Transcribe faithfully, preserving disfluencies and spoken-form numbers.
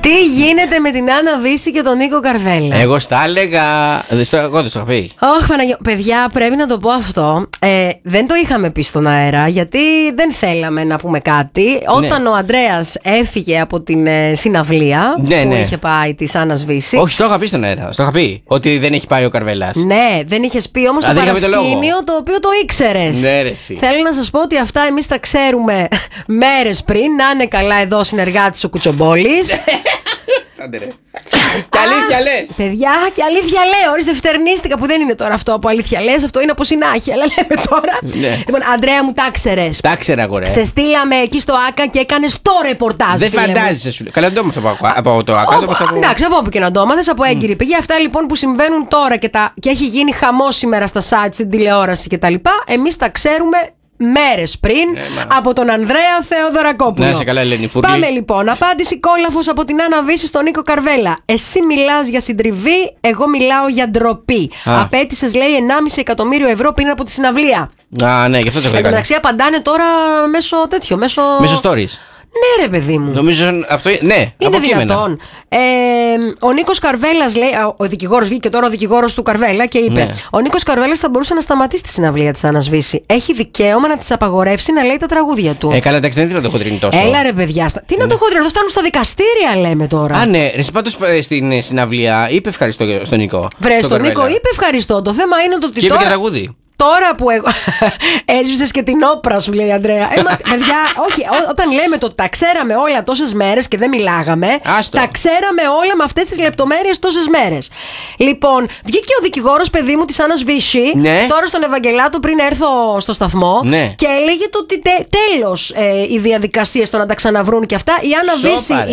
Τι γίνεται με την Άννα Βύση και τον Νίκο Καρβέλα? Εγώ στα έλεγα. Εγώ δεν το είχα πει. Όχι, Παναγιώ... παιδιά, πρέπει να το πω αυτό. Ε, δεν το είχαμε πει στον αέρα, γιατί δεν θέλαμε να πούμε κάτι. Όταν ναι. ο Ανδρέας έφυγε από την ε, συναυλία ναι, που ναι. είχε πάει της Άννας Βύση. Όχι, στο είχα πει στον αέρα. Στο είχα πει ότι δεν έχει πάει ο Καρβέλας. Ναι, δεν είχες πει όμως το παρασκήνιο το, το οποίο το ήξερες. Ναι, ρε, εσύ. Θέλω να σας πω ότι αυτά εμείς τα ξέρουμε μέρες πριν. Να είναι καλά εδώ συνεργάτης ο Κουτσομπόλης. Άντε ρε. Και αλήθεια λες. Παιδιά, και αλήθεια λέω. Ορίστε, φτερνίστηκα που δεν είναι τώρα αυτό από αλήθεια λες. Αυτό είναι από συνάχη. Αλλά λέμε τώρα. Ναι. Λοιπόν, Ανδρέα μου, τα ξέρες. Τα ξέρα, αγορέ. Σε στείλαμε εκεί στο ΆΚΑ και έκανες το ρεπορτάζ. Δεν φαντάζεσαι, σου λέει. Καλά, δεν το έμαθα από, από το ΆΚΑ. Ο, από... Εντάξει, από όπου και να το έμαθες, από έγκυρη πηγή. Αυτά λοιπόν που συμβαίνουν τώρα και, τα... και έχει γίνει χαμός σήμερα στα site, στην τηλεόραση κτλ. Εμείς τα ξέρουμε μέρες πριν ναι, από τον Ανδρέα Θεοδωρακόπουλο. Ναι, σε καλά, Ελένη Φούρλη. Πάμε λοιπόν. Απάντηση κόλαφος από την Άννα Βύση στον Νίκο Καρβέλα. Εσύ μιλάς για συντριβή, εγώ μιλάω για ντροπή. Απέτησες, λέει, ενάμιση εκατομμύριο ευρώ πριν από τη συναυλία. Α, ναι, γι' αυτό το έχω. Εν τω μεταξύ απαντάνε τώρα μέσω τέτοιο. Μέσω, μέσω stories. Ναι, ρε παιδί μου. Νομίζω αυτό. Ναι, είναι δυνατόν. Ε, ο Νίκος Καρβέλας λέει. Ο δικηγόρος βγήκε τώρα ο δικηγόρος του Καρβέλα και είπε: ναι. Ο Νίκος Καρβέλας θα μπορούσε να σταματήσει τη συναυλία της Άννας Βύση. Έχει δικαίωμα να της απαγορεύσει να λέει τα τραγούδια του. Ε, καλά, εντάξει, δεν είναι να το χοντρίνει τόσο. Έλα, ρε παιδιά. Τι ναι. να το χοντρίνει, αυτό φτάνουν στα δικαστήρια, λέμε τώρα. Α, ναι, ρε, πάντως στην συναυλία είπε ευχαριστώ στον Νίκο. Βρε, στον Νίκο είπε ευχαριστώ. Το θέμα είναι το ότι. Και είπε και τραγούδι. Τώρα που εγώ. Έσβησες και την όπρα, σου λέει η Ανδρέα. Ε, μα, παιδιά, όχι, ό, όταν λέμε το ότι τα ξέραμε όλα τόσες μέρες και δεν μιλάγαμε, Άστο. τα ξέραμε όλα με αυτές τις λεπτομέρειες τόσες μέρες. Λοιπόν, βγήκε ο δικηγόρος, παιδί μου, της Άννας Βύση, ναι. τώρα στον Ευαγγελάτο πριν έρθω στο σταθμό, ναι. και έλεγε το ότι τε, τέλος ε, οι διαδικασίες το να τα ξαναβρούν και αυτά. Η Άννα Βύση